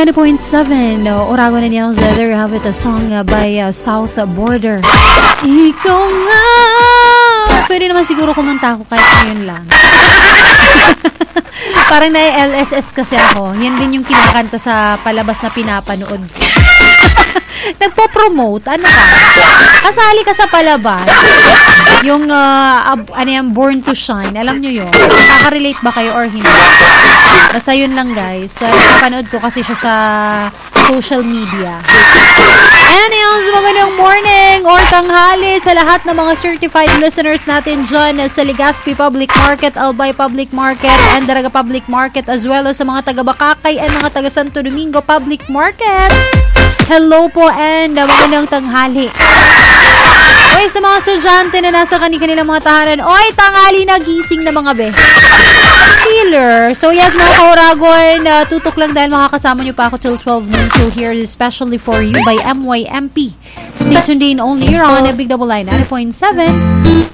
90.7 Oragon and Yells. There you have it, a song by South Border. Ikaw nga. Pwede naman siguro kumanta ako kahit ngayon lang. Parang na-LSS kasi ako. Yan din yung kinakanta sa palabas na pinapanood. Nagpo-promote. Ano ka? Kasali ka sa palabas. Yung, Born to Shine. Alam nyo yun? Nakaka-relate ba kayo or hindi? Basta yun lang, guys. Napanood ko kasi siya sa social media. Anyways, magandang morning or tanghali sa lahat ng mga certified listeners natin dyan sa Legazpi Public Market, Albay Public Market, and Daraga Public Market, as well as sa mga taga-Bakakay and mga taga-Santo Domingo Public Market. Hello po and magandang tanghali. Oy, sa mga estudyante na nasa kanilang mga tahanan, oy, tanghali na gising na mga be. Healer. So yes, mga kauragon, tutok lang dahil makakasama nyo pa ako till 12 noon. So here is especially for you by MYMP. Stay tuned in only here on Big Double Line 90.7.